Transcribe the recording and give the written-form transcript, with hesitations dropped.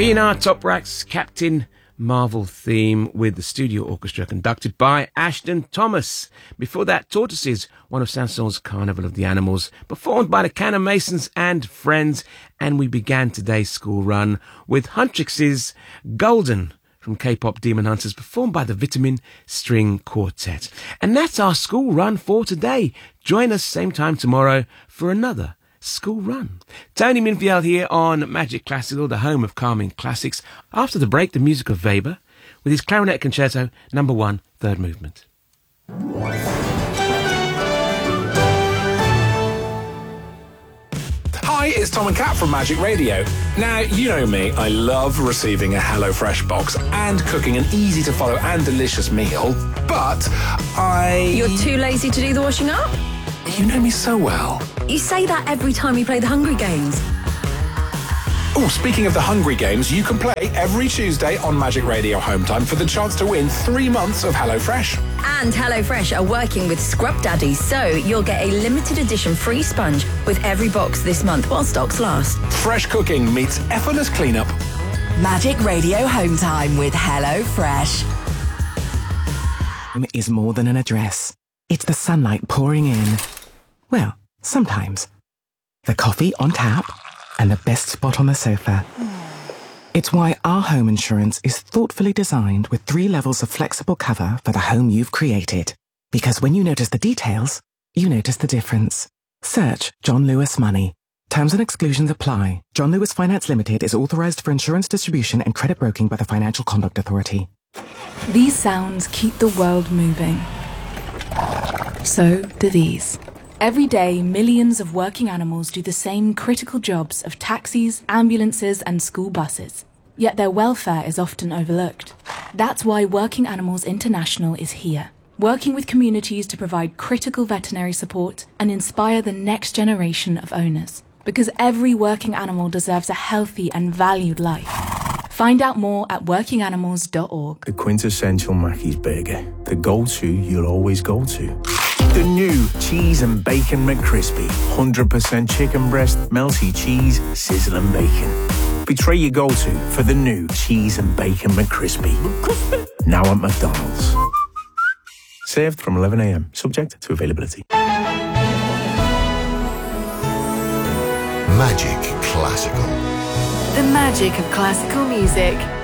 P&R Top Racks Captain Marvel theme with the studio orchestra conducted by Ashton Thomas. Before that, Tortoises, one of Saint-Saëns's Carnival of the Animals, performed by the Cannon Masons and Friends. And we began today's school run with Huntrix's Golden from K-pop Demon Hunters, performed by the Vitamin String Quartet. And that's our school run for today. Join us same time tomorrow for another school run. Tony Minfield here on Magic Classical, the home of calming classics. After the break, the music of Weber with his Clarinet Concerto No. 1, third movement. Hi, it's Tom and Kat from Magic Radio. Now, you know me, I love receiving a HelloFresh box and cooking an easy-to-follow and delicious meal, but You're too lazy to do the washing up? You know me so well. You say that every time we play the Hungry Games. Oh, speaking of the Hungry Games, you can play every Tuesday on Magic Radio Home Time for the chance to win 3 months of HelloFresh. And HelloFresh are working with Scrub Daddy, so you'll get a limited edition free sponge with every box this month while stocks last. Fresh cooking meets effortless cleanup. Magic Radio Home Time with HelloFresh. Is more than an address. It's the sunlight pouring in. Well, sometimes. The coffee on tap and the best spot on the sofa. It's why our home insurance is thoughtfully designed with 3 levels of flexible cover for the home you've created. Because when you notice the details, you notice the difference. Search John Lewis Money. Terms and exclusions apply. John Lewis Finance Limited is authorized for insurance distribution and credit broking by the Financial Conduct Authority. These sounds keep the world moving. So do these. Every day, millions of working animals do the same critical jobs of taxis, ambulances, and school buses. Yet their welfare is often overlooked. That's why Working Animals International is here, working with communities to provide critical veterinary support and inspire the next generation of owners. Because every working animal deserves a healthy and valued life. Find out more at workinganimals.org. The quintessential Mackey's burger. The go-to you'll always go to. The new Cheese and Bacon McCrispy. 100% chicken breast, melty cheese, sizzling bacon. Betray your go-to for the new Cheese and Bacon McCrispy. Now at McDonald's. Served from 11 a.m. Subject to availability. Magic Classical. The magic of classical music.